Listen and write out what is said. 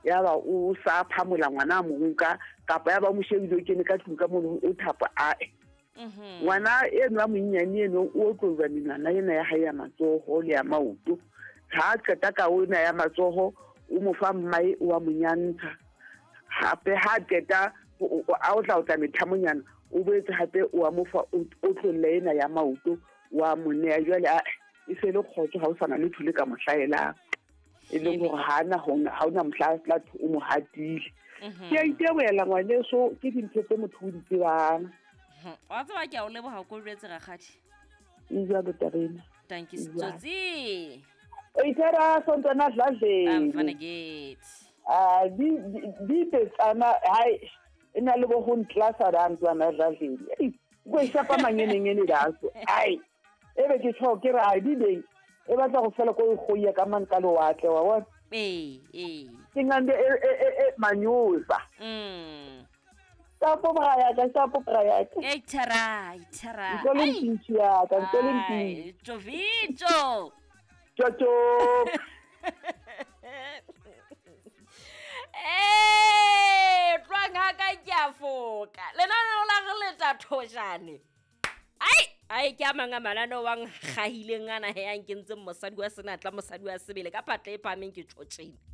ya ba o sa phamola ngwana mo nka kapa ya ba mo shebile ke ne ka tlung ka mono o thapa ngwana eno a monnyane eno o tloba menana ena ya hae ya matsoho le ya maoto ha qeta ka ona ya matsoho o mo fa mmae o a monyantsha hape ha qeta a o tla o tla methamonyana o boetse hape o a mo fa o tlolle ena ya maoto wa monea jwale e se le khotso ha o sana le thule ka mohlaela e leng gore ha ona mohlaela o mo hatile ke a itebela ngwane so ke dintho tse motho o di tsebang wa tseba ke a o leboga ko jwetse gagadi ja botarena thank you Tsotsi itara sontana dladleng di petsana hai ina le bo hun klasa dantsana dladleng go ishapa manyenengene daso ai ebe ke tsho ke ra di dei e batla go fela go ya ka man ka lo watle wa wa ke ngande manyusa Sapo braya ka. Itara. Ntolentsi ya ka, ntolentsi. Jovicho. Chocho. Twanga ka tjafoka. Lenana la re leta thojane. Ai ke amanga malano wang gahileng ana he yang kentse mosadi wa senatla mosadi wa sebele ka patle e pameng ke tshotshene.